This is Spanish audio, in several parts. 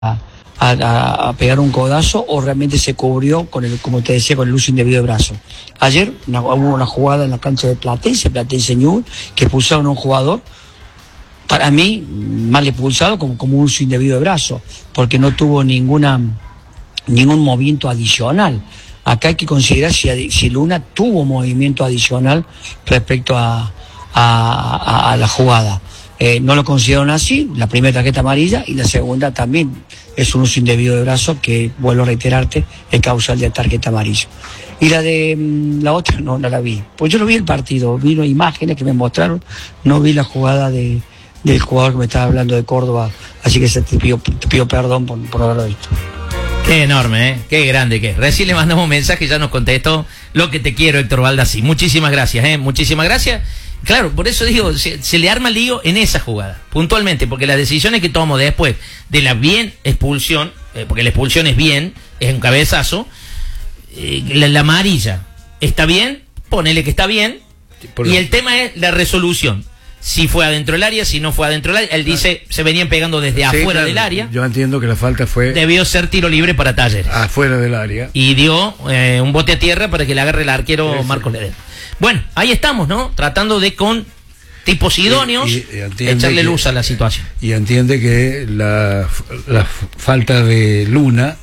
a pegar un codazo o realmente se cubrió con el, como te decía, con el uso indebido de brazo. Ayer hubo una jugada en la cancha de Platense Ñublense, que expulsaron a un jugador, para mí mal expulsado como un uso indebido de brazo, porque no tuvo ningún movimiento adicional. Acá hay que considerar si Luna tuvo movimiento adicional respecto a la jugada. No lo consideraron así, la primera tarjeta amarilla, y la segunda también es un uso indebido de brazo que, vuelvo a reiterarte, es causal de tarjeta amarilla. Y la otra no la vi, pues yo no vi el partido, vi las imágenes que me mostraron, no vi la jugada del jugador que me estaba hablando de Córdoba, así que te pido perdón por haberlo visto. Qué enorme, qué grande que es. Recién le mandamos un mensaje y ya nos contestó lo que te quiero, Héctor Baldassi. Muchísimas gracias, muchísimas gracias. Claro, por eso digo, se le arma el lío en esa jugada, puntualmente, porque las decisiones que tomo después de la bien expulsión, porque la expulsión es un cabezazo, la amarilla está bien, ponele que está bien, y el tema es la resolución. Si fue adentro del área, si no fue adentro del área. Él dice, se venían pegando desde afuera del área. Yo entiendo que la falta fue... Debió ser tiro libre para Talleres. Afuera del área. Y dio un bote a tierra para que le agarre el arquero Marcos Ledesma. Bueno, ahí estamos, ¿no? Tratando de con tipos idóneos echarle luz a la situación. Y entiende que la falta de Luna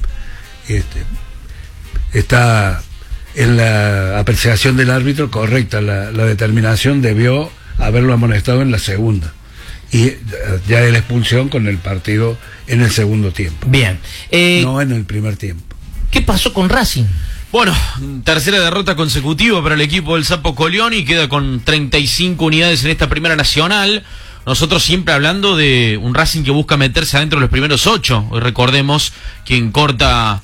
está en la apreciación del árbitro correcta. La determinación debió haberlo amonestado en la segunda. Y ya de la expulsión con el partido en el segundo tiempo. Bien. No en el primer tiempo. ¿Qué pasó con Racing? Bueno, tercera derrota consecutiva para el equipo del Sapo Colioni, queda con 35 unidades en esta primera nacional. Nosotros siempre hablando de un Racing que busca meterse adentro de los primeros 8. Hoy recordemos quien corta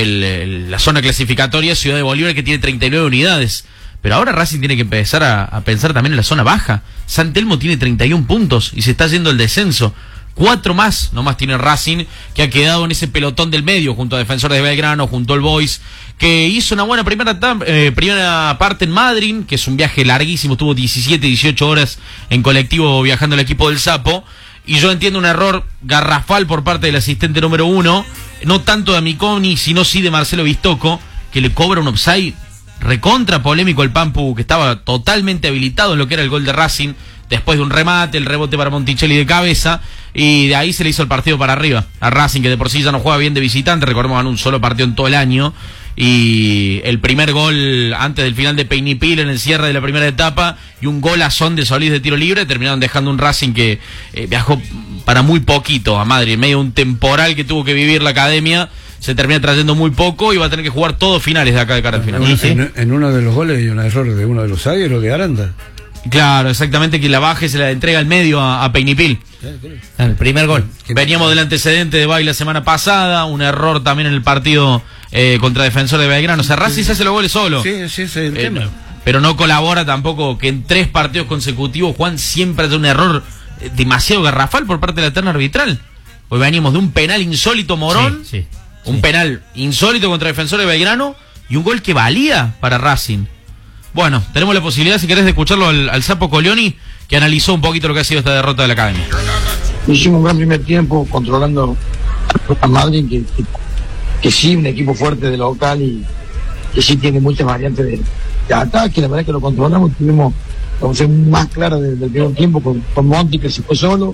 la zona clasificatoria, Ciudad de Bolívar, que tiene 39 unidades. Pero ahora Racing tiene que empezar a pensar también en la zona baja. San Telmo tiene 31 puntos y se está yendo el descenso. 4 más, nomás tiene Racing, que ha quedado en ese pelotón del medio, junto a Defensores de Belgrano, junto al Boys, que hizo una buena primera parte en Madrid, que es un viaje larguísimo, tuvo 17, 18 horas en colectivo viajando el equipo del Sapo, y yo entiendo un error garrafal por parte del asistente número 1, no tanto de Amiconi, sino sí de Marcelo Vistoco, que le cobra un offside recontra polémico al Pampu, que estaba totalmente habilitado en lo que era el gol de Racing, después de un remate, el rebote para Monticelli de cabeza, y de ahí se le hizo el partido para arriba a Racing, que de por sí ya no juega bien de visitante. Recordemos, ganó un solo partido en todo el año, y el primer gol antes del final de Peñipil en el cierre de la primera etapa, y un golazón de Solís de tiro libre, terminaron dejando un Racing que viajó para muy poquito a Madrid, en medio de un temporal que tuvo que vivir la academia. Se termina trayendo muy poco y va a tener que jugar todos finales de acá de cara al final. En uno de los goles hay un error de uno de los zagueros, de Aranda. Claro, exactamente, que la baja y se la entrega al medio a Peñipil. El primer gol. Veníamos del antecedente de Bay la semana pasada, un error también en el partido contra Defensor de Belgrano. O sea, Racing se hace los goles solo. Sí, ese es el tema. Pero no colabora tampoco que en 3 partidos consecutivos Juan siempre hace un error demasiado garrafal por parte de la terna arbitral. Hoy veníamos de un penal insólito Morón, un penal insólito contra Defensor de Belgrano y un gol que valía para Racing. Bueno, tenemos la posibilidad, si querés, de escucharlo al Sapo Colioni, que analizó un poquito lo que ha sido esta derrota de la academia. Hicimos un gran primer tiempo controlando a Madrid, que sí, un equipo fuerte de local y que sí tiene muchas variantes de ataque. La verdad es que lo controlamos, tuvimos la opción más clara del primer tiempo con Monti, que se fue solo,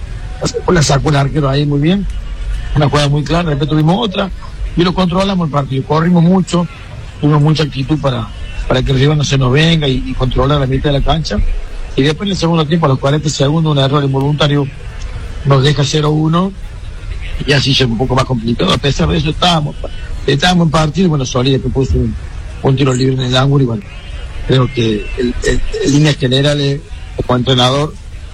la sacó el arquero ahí muy bien, una jugada muy clara, después tuvimos otra y lo controlamos el partido, corrimos mucho, tuvimos mucha actitud para que el rival no se nos venga y controlar la mitad de la cancha. Y después en el segundo tiempo, a los 40 segundos, un error involuntario nos deja 0-1 y así es un poco más complicado. A pesar de eso estábamos en partido. Bueno, Solís después puso un tiro libre en el ángulo y bueno, creo que en líneas generales como entrenador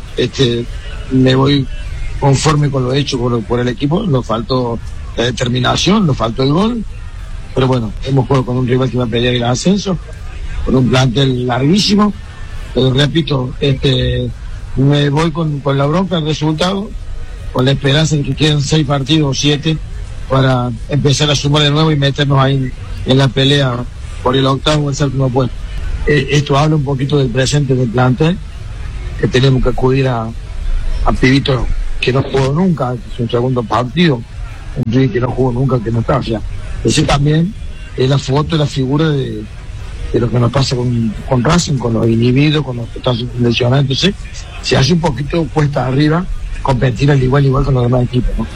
me voy conforme con lo hecho por el equipo. Nos faltó la determinación, nos faltó el gol, pero bueno, hemos jugado con un rival que va a pelear el ascenso, con un plantel larguísimo, pero repito, me voy con la bronca del resultado, con la esperanza de que queden 6 partidos o 7 para empezar a sumar de nuevo y meternos ahí en la pelea por el octavo o el séptimo puesto. Esto habla un poquito del presente del plantel, que tenemos que acudir a Pibito, que no jugó nunca, es un segundo partido, un pibe que no jugó nunca, que no está. O sea, ese también es la foto, la figura de lo que nos pasa con Racing, con los individuos, con los que están lesionados. Entonces, se hace un poquito cuesta arriba competir al igual con los demás equipos, ¿no?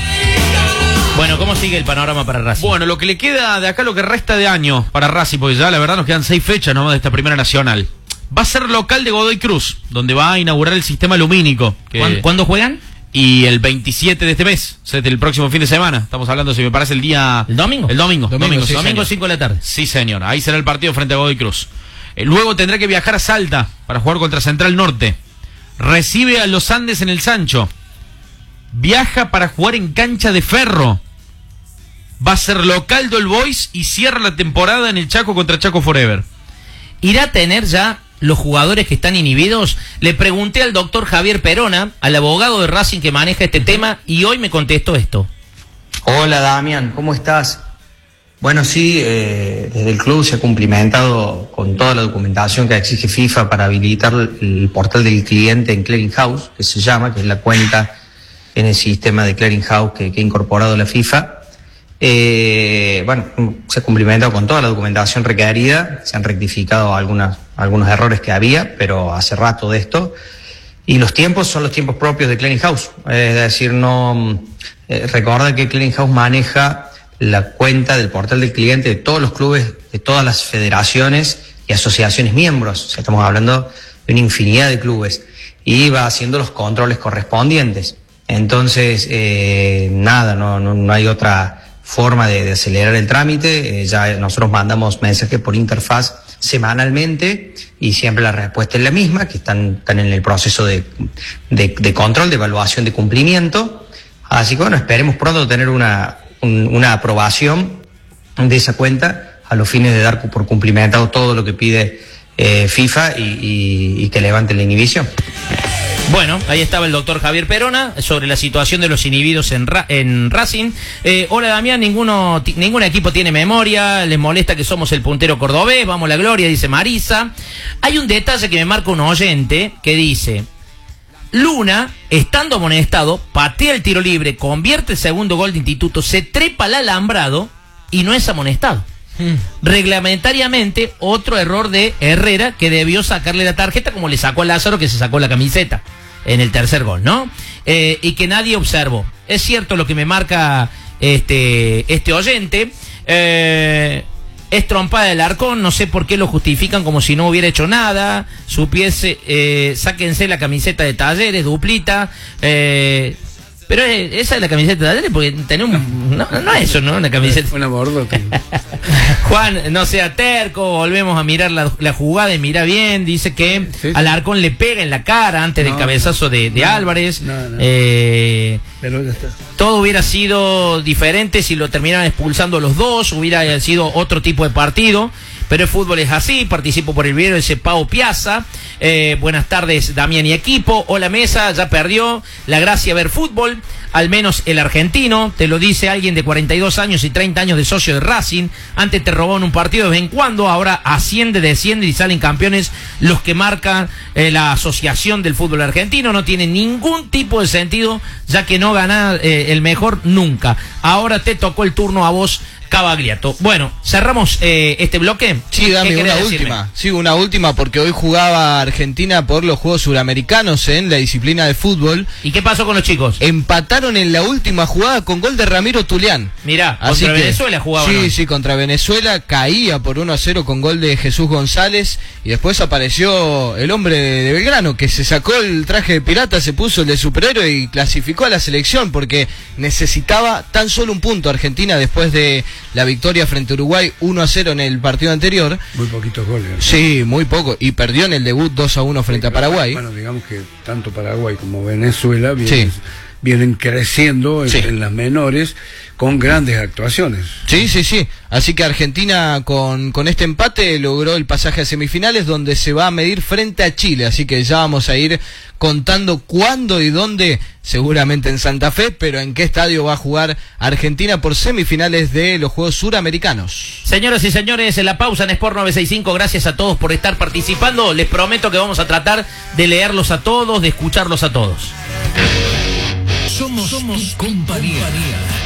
Bueno, ¿cómo sigue el panorama para Racing? Bueno, lo que le queda de acá, lo que resta de año para Racing, porque ya la verdad nos quedan 6 fechas nomás de esta primera nacional. Va a ser local de Godoy Cruz, donde va a inaugurar el sistema lumínico. ¿Cuándo juegan? Y el 27 de este mes, o sea, del próximo fin de semana. Estamos hablando, si me parece, el día... ¿El domingo? El domingo, sí, domingo 5 de la tarde. Sí, señor. Ahí será el partido frente a Godoy Cruz. Luego tendrá que viajar a Salta para jugar contra Central Norte. Recibe a Los Andes en el Sancho. Viaja para jugar en Cancha de Ferro. Va a ser local del Boys y cierra la temporada en el Chaco contra Chaco Forever. ¿Irá a tener ya los jugadores que están inhibidos? Le pregunté al doctor Javier Perona, al abogado de Racing que maneja este tema, y hoy me contestó esto. Hola Damián, ¿cómo estás? Bueno, sí, desde el club se ha cumplimentado con toda la documentación que exige FIFA para habilitar el portal del cliente en Clearing House, que se llama, que es la cuenta en el sistema de Clearing House que ha incorporado la FIFA. Bueno, se ha cumplimentado con toda la documentación requerida, se han rectificado algunos errores que había, pero hace rato de esto, y los tiempos son los tiempos propios de Clearing House, es decir, recuerda que Clearing House maneja la cuenta del portal del cliente de todos los clubes, de todas las federaciones y asociaciones miembros, o sea, estamos hablando de una infinidad de clubes, y va haciendo los controles correspondientes. Entonces, no hay otra forma de acelerar el trámite. Ya nosotros mandamos mensajes por interfaz semanalmente y siempre la respuesta es la misma, que están en el proceso de control, de evaluación de cumplimiento. Así que bueno, esperemos pronto tener una aprobación de esa cuenta a los fines de dar por cumplimentado todo lo que pide FIFA y que levante la inhibición. Bueno, ahí estaba el doctor Javier Perona sobre la situación de los inhibidos en Racing. Hola Damián, ningún equipo tiene memoria, les molesta que somos el puntero cordobés, vamos la gloria, dice Marisa. Hay un detalle que me marca un oyente que dice: Luna, estando amonestado, patea el tiro libre, convierte el segundo gol de Instituto, se trepa al alambrado y no es amonestado. Reglamentariamente, otro error de Herrera, que debió sacarle la tarjeta como le sacó a Lázaro, que se sacó la camiseta en el tercer gol, ¿no? Y que nadie observó. Es cierto lo que me marca este oyente. Es trompada del Arcón, no sé por qué lo justifican como si no hubiera hecho nada. Sáquense la camiseta de Talleres, duplita. Pero esa es la camiseta de Talleres, porque tenemos no eso, ¿no? Una camiseta. Una bordota. Juan, no sea terco, volvemos a mirar la jugada y mira bien. Dice que sí. Alarcón le pega en la cara antes del cabezazo de Álvarez. Pero ya está. Todo hubiera sido diferente si lo terminaran expulsando los dos, hubiera sido otro tipo de partido. Pero el fútbol es así. Participo por el video, ese Pau Piazza. Buenas tardes, Damián y equipo. Hola mesa, ya perdió la gracia ver fútbol, al menos el argentino. Te lo dice alguien de 42 años y 30 años de socio de Racing. Antes te robaban un partido de vez en cuando, ahora asciende, desciende y salen campeones los que marcan la asociación del fútbol argentino. No tiene ningún tipo de sentido, ya que no gana el mejor nunca. Ahora te tocó el turno a vos, Cavagliato. Bueno, cerramos este bloque. Sí, dame una última. Sí, una última, porque hoy jugaba Argentina por los Juegos Suramericanos en la disciplina de fútbol. ¿Y qué pasó con los chicos? Empataron en la última jugada con gol de Ramiro Tulián. Mirá, contra Venezuela jugaban. Sí, sí, contra Venezuela, caía por 1-0 con gol de Jesús González, y después apareció el hombre de Belgrano, que se sacó el traje de pirata, se puso el de superhéroe y clasificó a la selección, porque necesitaba tan solo un punto Argentina después de la victoria frente a Uruguay 1-0 en el partido anterior. Muy poquitos goles. Sí, muy poco. Y perdió en el debut 2-1 frente a Paraguay. Bueno, digamos que tanto Paraguay como Venezuela vienen creciendo en las menores con grandes actuaciones. Sí, sí, sí. Así que Argentina con este empate logró el pasaje a semifinales, donde se va a medir frente a Chile. Así que ya vamos a ir contando cuándo y dónde, seguramente en Santa Fe, pero en qué estadio va a jugar Argentina por semifinales de los Juegos Suramericanos. Señoras y señores, en la pausa en Sport 965, gracias a todos por estar participando. Les prometo que vamos a tratar de leerlos a todos, de escucharlos a todos. Somos compañía.